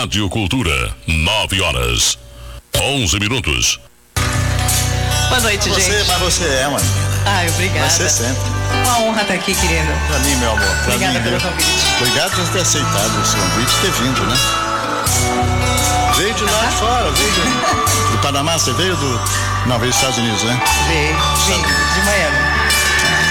Rádio Cultura, 9 horas, 11 minutos. Boa noite, gente. Mas você é, mano. Ai, obrigada. Vai ser sempre. Uma honra estar aqui, querido. Pra mim, meu amor. Obrigada pelo convite. Obrigado por ter aceitado esse convite e ter vindo, né? Veio de lá de fora, veio do Panamá, você veio do... Não, veio dos Estados Unidos, né? Vim de Miami.